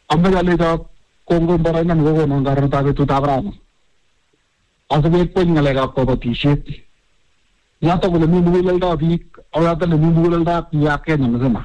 Ambalita Congo Barana Gogo Nangarata to Tabrano. As a way putting a leg up of a t-shirt. Yata with a new will week, or other the new will that Yakan and Zema.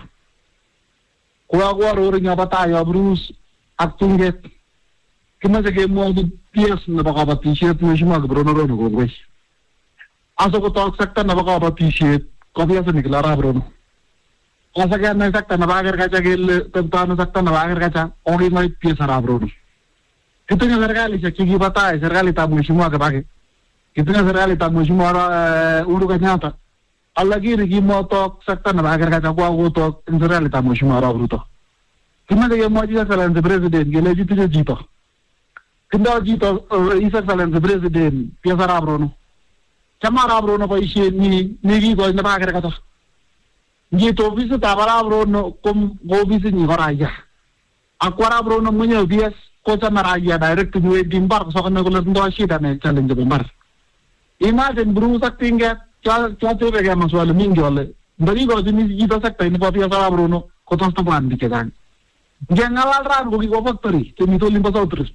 Kuagua roaring a bataya, Bruce, acting it. Kimaza game more the Pierce Nabaka t-shirt, Mishima Bruno go wish. As a talk sector Nabaka t-shirt, copy as a Nicola Bruno. As again, I said, Navagar Gachagil, Pentana Sakta Navagar Gacha, only my piece are abroad. Kitting a regali, Chiki Bata, is a realita Mushima Gabaki. Kitting a realita Mushimara Uruganata. Alagi, Gimo talk, Sakta Navagar Gacha, talk in the realita Mushimara Ruto. Kimada Yamaja and the president, Geleji to the Jito. Kinda Jito, Isa and the president, Piazara Bruno. Chamara Bruno, Nigi, go in the Bagarata. Jito visit Avarabro no come go visit Nivaraya. Aquarabro no Munya Vias, Cocha Maraya, direct to the Dimbar, so I'm going to shit and challenge the Bar. Imagine Bruce acting at Chateregamas while Minjole. But he was in his Jito sector in the Popia Bruno, Cotostopan Dikadan. General Ran will go factory to Mitolimpas Outrist.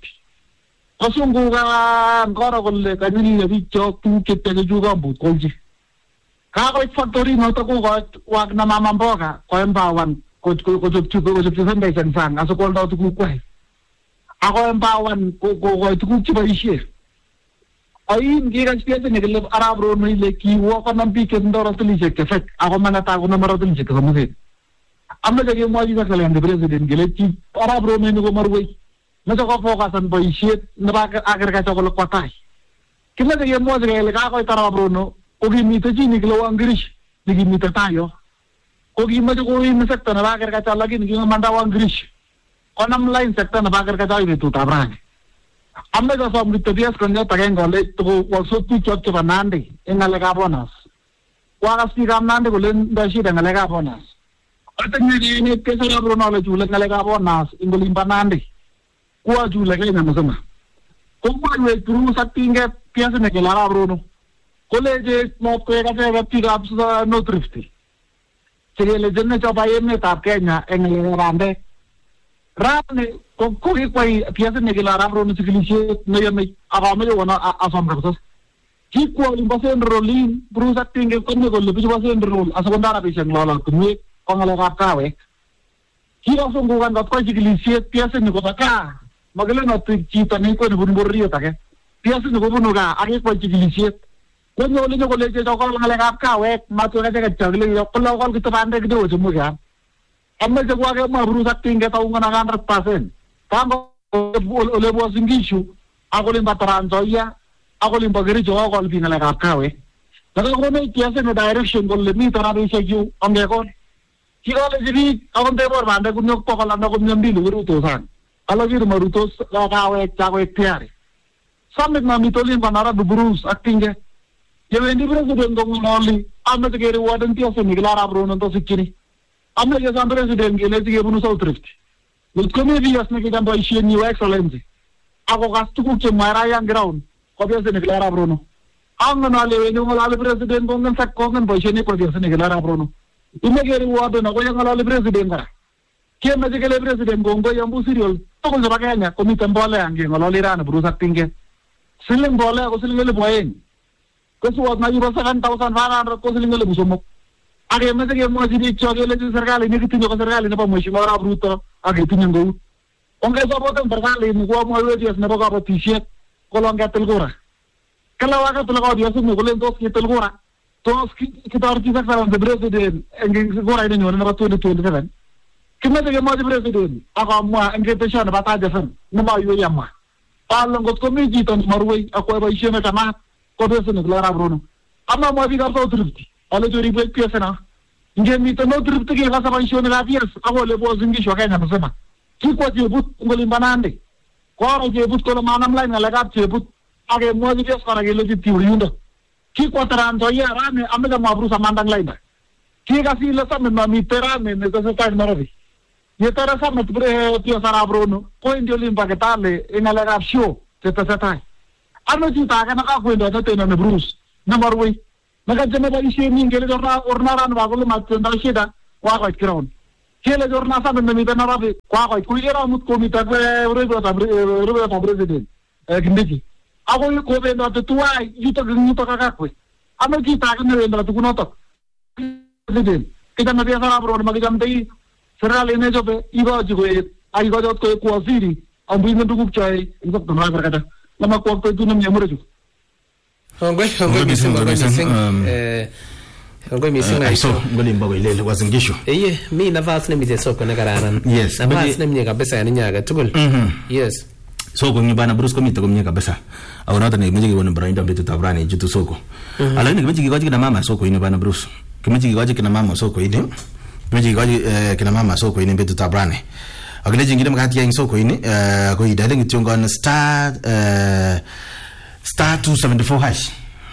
Kosunga, Goragol, Kanini, a big joke to keep the Jugabu, Koji. Kako factory no to ko wag na mamamboga ko embawan ko Sunday sang aso ko daw to ko ako embawan ko to ba ishe ay hindi kan siya nagilab arabro no ile kiwo ko nang bikin daw to lise ke fek ako manata ko na maro to lise ko mo din amma jage mo ji sa kalen de president gele ki arabro no ko marway na to ko focusan ba ishe na ba agar ka ko patay kila jage mo jage ka ko arabro no Ogi mita ji niklo English, nigi mita tayo. Ogi majo ko in sector na bagar ka lagi nigi mandaw English. Konam line sector na bagar ka tayo itu tabrang. Amma ka som dito dias kanya tagang gole to also tu chot to banande engalega bonas. Wagas ti gam nande gulen dashi engalega bonas. Ate ni kesara Bruno le jule engalega bonas ingolim banande. Kuwa jule kay na masama. Kung pa we turu sa tinga piasa na kelara Bruno. College not created a no thrifty. Sige legend of IM Tapkenya and Rande. Rande, Koki, Piazza Nigala, Bruno Sigilish, Noyami, Aramio, Asam. Keep calling Basen Rolling, Bruce acting a Comical, which was in the rule as one Arabishan law to me, Kongalakawe. He also go and got quite Piazza Nicotaca, Magalena to cheat and Nico and Bumburia. Piazza Nicobunuga, I get quite Sigilish. When you only go to the Kawe, Matuaka, Polo, to Panda do to Muga. And Mr. Wagama Bruce acting at 100%. Tango was in issue. I will in Bataranzoya, I will in Bagarijo, all being like a Kawe. The government yes in the direction will let me to you on their own. He always read on the world and I could not call and I could not be Rutos. I love you, Marutos, Kawe, Tiari. Some of my Mitolian Banara, the Bruce acting. You went to president only. I'm not getting what and Piazza Nicola Bruno to Sikini. I'm not as president, let's give us out thrift. With comedians making them by sheer new excellency. I will ask to cook my Ryan ground, Piazza Nicola Bruno. I'm not living all the president on the fact Cogan by Shani Piazza Nicola Bruno. You may get what and all the president. Came as a president going by Yambu, Tokos Bagana, commit and Bola and Game Lolirana, Bruce acting. Silling Bola was a little boy. Because what my 7,500 costing a little. I am not again was in each other, Sergali, negative of the rally, never Mushimara Bruto, I get in go. Only about them, Bergali, in warm radius, never got a t-shirt, Colonga Telgora. Kalawaka Telgora, Mugulentos, Telgora. Those Kitarki on the president, and Gora in another 2027. Kimata Modi president, Agama, and get the shot about Adjacent, Nama Yama. Palang got committee on Norway, acquired by Shematama. Clara Bruno. I'm not moving up so thrifty. All the rebuild Piazana. You gave me the no trip to give us a pension in years. I will was English again. Keep what you put in Banandi. Quara gave put Colomanam line and like up to put again more just for a relative to you. Keep what around so yeah, I'm the Mabrusa Mandang line. Keep a seal of some in Mammy Teran in the time Maravi. Yet there are some at Piazana Bruno, point your Limpacatale in a lab show, set a time. I'm not talking about the on the Bruce. Number way. Nagajama is shaming or not on Wagul Matunda Shida, Wagway Crown. kele jorna sa nemi bana rabi kwa kuigera mut komita rebe president kindiki ako ko be no tuwa yuto kakakwe ama kita ne wenda tukunoto president kita na biasa bro magam dei serale ne jobe iba jigo ai go jot ko waziri ambi ne duguk chai ingo tama kata lama ko to dunam nyamure ju Hongwe missing I saw ngolimba ile wazingisho mi nafasi nemite soko na kararan yes nafasi nemye kabisa yani nyaga tugul yes soko nyibana Bruce komite komye kabisa au nata ne mjigi wona brainda mbetu tabrani jitu soko ala ni mjigi gaji kina mama soko ine bana Bruce kimjigi gaji kina mama soko ine mjigi gaji kina mama soko ine mbetu tabrani agile jingine mkati ya soko ine ko idale ngitiongo na star 274 hash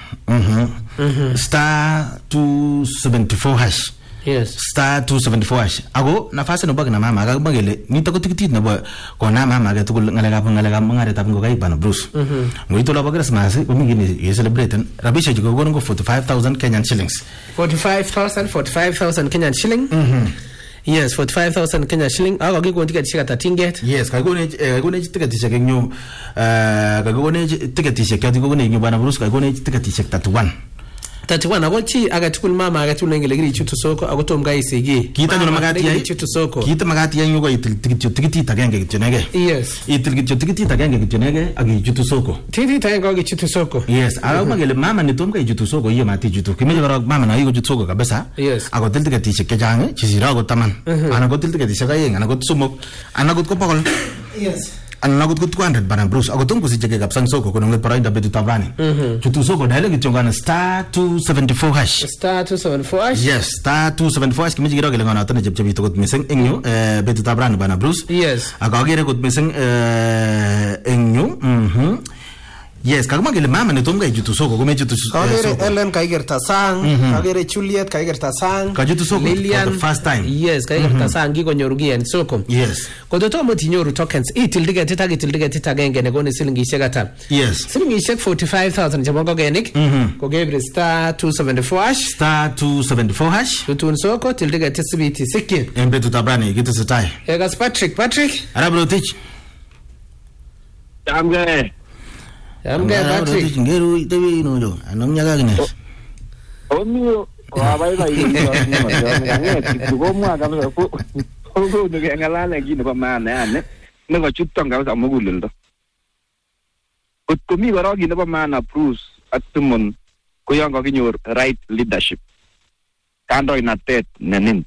star 274 hash yes star 274 hash ago nafasi no bag na mama ga bagele ni to tikiti na ba ko na mama ga to ngalaga ngare tap ngo kai bana Bruce ngo ito la bagara smase ko mingine ye celebrate rabisha jigo go 45,000 Kenyan shillings 45,000 Kenyan shilling yes 45,000 Kenyan shilling aga gi ko ticket shika 13 get yes ka go ne ticket shika nyu ka go ne ticket shika go ne nyu bana Bruce ka go ne ticket shika 31 agochi agatukul mama agatukul ngele chutu soko agotom ga isege kita no magati ya chutu soko kita magati ya nyugo tikiti tagenge kitonege yes tikiti tagenge kitonege agi chutu soko tikiti tagenge agi chutu soko yes aga magele mama ni tomga chutu soko hiyo mati chutu kimeje gara mama na hiyo chutu soko kabisa yes ago tikiti shike jange chisira go taman ana go tikiti shika yenga ana go sumok ana go ko pagol yes ana go 200 bana Bruce ago tongo sijeke kapsang soko kono nge paraida betu tabrani chutu soko dale kichongana star 274 hash star 274 hash yes star 274 hash kimeji gira gelengana tane jebjebi to got missing enyo betu tabrani bana Bruce yes ago gere got missing enyo yes kagama gele mama ne tomga jutu soko kome jutu kagere Ellen kaigerta sang kagere Juliet kaigerta sang kajutu soko Lilian, for the first time yes kaigerta sang gikonyorugi en soko yes kodotomo tinyoru tokens itildige titagenge ne gone silingishek ata yes silingishek 45,000 jamongo genik ko gebre star 274 hash star 274 hash tutun soko tildige tisibiti sikki embe tutabrani gitu setai egas Patrick arabro tich amge Patrick ngeru itewe inojo anomnyaga gine omio wabaila hiyo tuko mwaka ko nge ngalala gine kwa maana yani ngo chutonga za mugulendo komi garo gine kwa maana Bruce atumon ko yango kinyor right leadership kando inatet nenin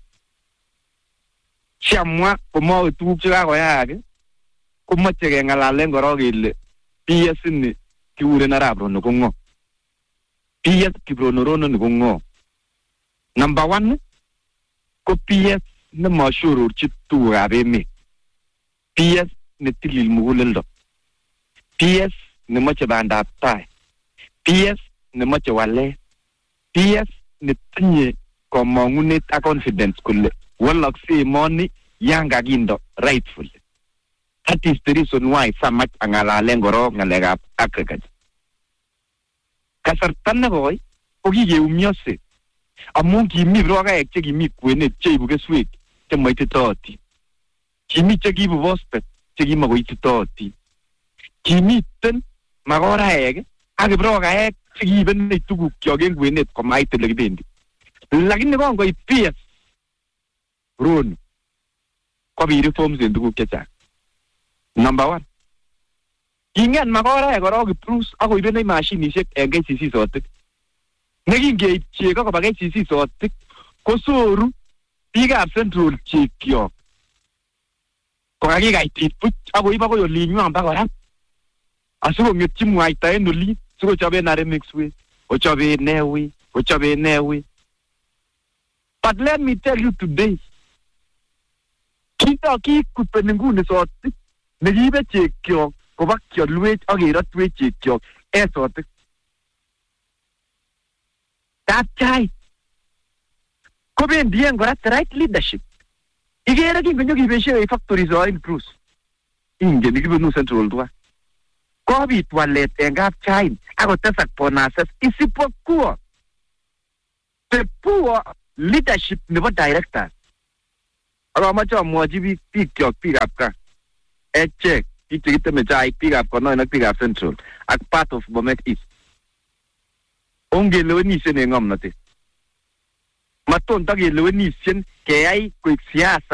chamwa komo tuguk chako yaake komoche ke ngalale ngoro kele PS ni kiure na rabro no kongo PS kibrono no kongo number 1 ko PS ne mashurur chitu abemi PS ne tilil muguleldo PS ne moche banda tai PS ne moche wale PS ne tinye komongunet a confidence kulle wala si money yanga gindo rightfully. That is the reason why samat angala lengoro ngalega agregat. Kasartan na boy, ogige umyose. Amungi mi broga ekche mi kwene cheibuge sweet, te moite toti. Kimi chegi bu vospet, chegi magoite toti. Kimi ten magora ege, age broga ek chegi ben tugu kyogen kwene komaite legbendi. Lakini kongo ipies. Run. Kobi reforms in tugu kecha. Number 1. Ingen magora e gorogi plus ako ibene machine shek NGCC sotik. Neginge cheko ko bagay CC sotik ko soru biga central chekyo. Ko kagi gaitit put ako iba ko yo linyu amba gora. Asugo ngeti muaita enoli sugo chabe na remix we. O chabe newe. But let me tell you today. Kita ki kupenengune sotik. Negibe chekyo ko bakyo luet agera twe chekyo esotik. That guy. Ko ben bien gora right leadership. Igera ki ngonyo gibeshe factories are in cruise. Inge nigibe no central dwa. Ko bi toilet engap chai ako tasak ponasas isipokuwa. The poor leadership nebo director. Ak amache amwochi biikchok biikab gaa. Echek biik chekiteme chaik biikab Konoin ak biikab Central ak part of Bomet East. Ongelewenishen eng ng'omnotet. Maton takelewenishen keyai koek siasa